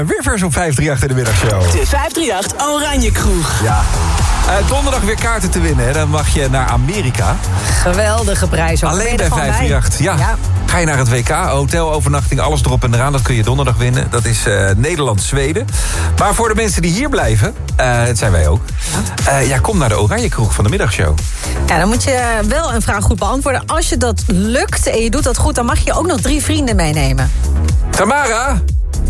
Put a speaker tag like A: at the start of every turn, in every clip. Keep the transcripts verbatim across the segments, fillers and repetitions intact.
A: Weer vers op vijf drie acht in de middagshow.
B: De vijf drie acht Oranje Kroeg.
A: Ja. Uh, donderdag weer kaarten te winnen, hè. Dan mag je naar Amerika.
C: Geweldige prijs.
A: Alleen bij vijf drie acht. Ja. ja. Ga je naar het W K, hotelovernachting, alles erop en eraan. Dat kun je donderdag winnen. Dat is uh, Nederland-Zweden. Maar voor de mensen die hier blijven, uh, dat zijn wij ook. Uh, ja, kom naar de Oranje Kroeg van de middagshow.
C: Ja, dan moet je wel een vraag goed beantwoorden. Als je dat lukt en je doet dat goed, dan mag je ook nog drie vrienden meenemen.
A: Tamara!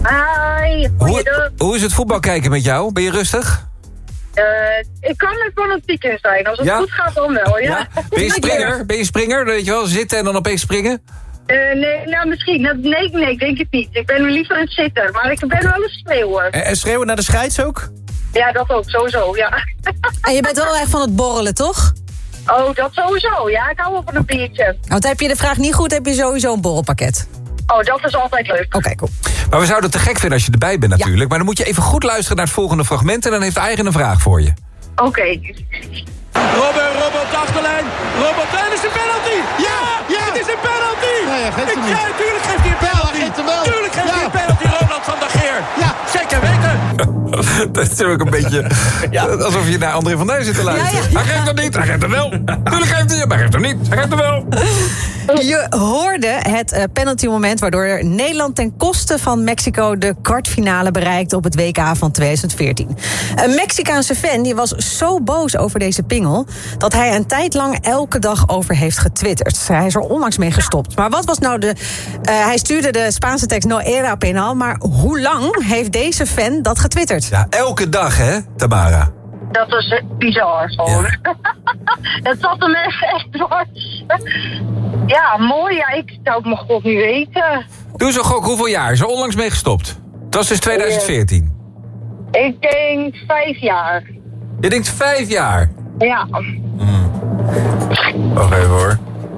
D: Hi,
A: hoe, hoe is het voetbal kijken met jou? Ben je rustig?
D: Uh, ik kan met fanatiek in zijn. Als het
A: ja?
D: goed gaat, dan wel, ja.
A: ja. Ben je springer? Ben je springer? Weet je wel, zitten en dan opeens springen?
D: Uh, nee, nou misschien. Nee, nee, denk ik niet. Ik ben liever een zitter, maar ik ben wel een schreeuwer.
E: En, en schreeuwen naar de scheids ook?
D: Ja, dat ook, sowieso, ja.
C: En je bent wel echt van het borrelen, toch?
D: Oh, dat sowieso. Ja, ik hou wel van een biertje.
C: Want heb je de vraag niet goed, heb je sowieso een borrelpakket.
D: Oh, dat is altijd leuk.
C: Oké, okay, cool.
A: Maar we zouden het te gek vinden als je erbij bent natuurlijk. Ja. Maar dan moet je even goed luisteren naar het volgende fragment en dan heeft Eigen een vraag voor je.
D: Oké. Okay.
F: Robben, Robben op de achterlijn. Robben, dat is een penalty. Ja, ja, het is een penalty.
E: Nee, hij geeft hem niet.
F: Ja, tuurlijk geeft hij een penalty.
E: Ja, hij geeft hem wel.
F: Tuurlijk geeft
E: ja.
F: hij een penalty, Ronald van der Geer.
E: Ja,
F: zeker weten.
A: Dat is ook een beetje ja. alsof je naar André van Duin zit te luisteren. Ja, ja. Hij geeft hem niet, hij geeft hem wel. Tuurlijk geeft hij hem, maar hij geeft hem niet, hij geeft hem wel.
C: Je hoorde het uh, penalty-moment waardoor Nederland ten koste van Mexico de kwartfinale bereikte op het W K van twintig veertien. Een Mexicaanse fan die was zo boos over deze pingel dat hij een tijd lang elke dag over heeft getwitterd. Hij is er onlangs mee gestopt. Maar wat was nou de... Uh, hij stuurde de Spaanse tekst no era penal, maar hoe lang heeft deze fan dat getwitterd?
A: Ja, elke dag, hè, Tamara?
D: Dat is bizar, gewoon. Ja. Dat zat hem echt dwars. Ja, mooi. Ja, ik zou het mijn god niet weten.
A: Doe eens een gok, hoeveel jaar? Is er onlangs mee gestopt? Dat was dus twintig veertien.
D: Ik denk vijf jaar.
A: Je denkt vijf jaar?
D: Ja.
A: Hmm. Wacht even hoor.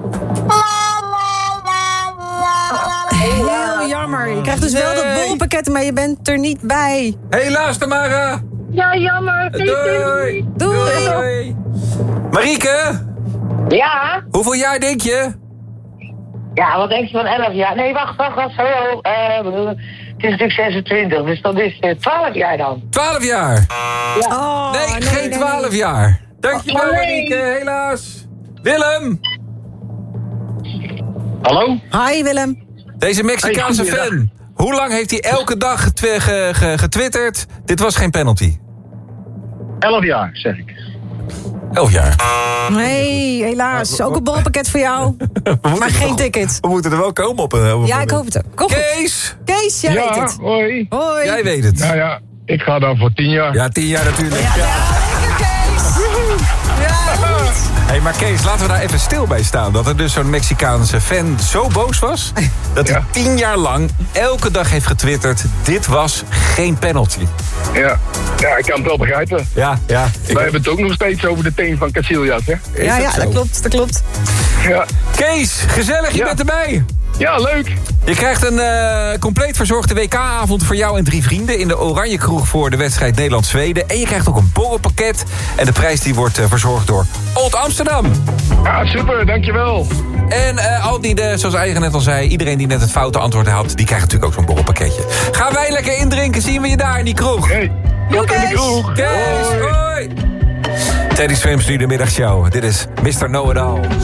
C: Heel jammer. Je krijgt dus nee. wel dat bolpakket, maar je bent er niet bij.
A: Helaas, Tamara.
D: Ja, jammer.
A: Doei.
C: Doei.
A: Doei. Marieke?
D: Ja?
A: Hoeveel jaar denk je?
D: Ja, wat denk je van elf jaar? Nee, wacht, wacht, wacht. Hallo. Uh, het is natuurlijk zesentwintig, dus dat is uh, twaalf jaar dan.
A: twaalf jaar?
D: Ja.
C: Oh,
A: nee,
C: nee,
A: geen
C: nee,
A: twaalf
C: nee.
A: jaar. Dankjewel,
D: oh, nee.
A: Marieke, helaas. Willem?
E: Hallo?
C: Hi, Willem.
A: Deze Mexicaanse hey, fan. Hoe lang heeft hij elke dag getw- ge- ge- getwitterd? Dit was geen penalty.
E: Elf jaar, zeg ik.
A: Elf jaar.
C: Nee, helaas. Ook een bolpakket voor jou. Maar geen
A: wel,
C: ticket.
A: We moeten er wel komen op een... Op
C: ja,
A: een
C: ik hoop het ook. Kom
A: Kees!
C: Goed. Kees, jij
G: ja,
C: weet het.
G: hoi.
C: Hoi.
A: Jij weet het.
G: Nou ja, ik ga dan voor tien jaar.
A: Ja, tien jaar natuurlijk.
C: Ja, ja. Lekker, Kees. Ja, goed.
A: Hé, hey, maar Kees, laten we daar even stil bij staan. Dat er dus zo'n Mexicaanse fan zo boos was... dat hij ja. tien jaar lang elke dag heeft getwitterd... dit was geen penalty.
G: Ja, ja ik kan het wel begrijpen.
A: Ja, ja.
G: Wij hebben het ook nog steeds over de teen van Casillas, hè?
A: Is
C: ja,
A: dat,
C: ja dat klopt, dat klopt.
G: Ja.
A: Kees, gezellig, je
G: ja.
A: bent erbij.
G: Ja, leuk.
A: Je krijgt een uh, compleet verzorgde W K-avond voor jou en drie vrienden... in de Oranje Kroeg voor de wedstrijd Nederland-Zweden. En je krijgt ook een borrelpakket. En de prijs die wordt uh, verzorgd door Old Amsterdam.
G: Ja, super, dankjewel.
A: En uh, al die, de, zoals Eigen net al zei... iedereen die net het foute antwoord had... die krijgt natuurlijk ook zo'n borrelpakketje. Gaan wij lekker indrinken, zien we je daar in die kroeg.
G: Hey, tot in de kroeg.
A: Kees, hoi. hoi. Teddy Swims nu de middagshow. Dit is mister Know It All.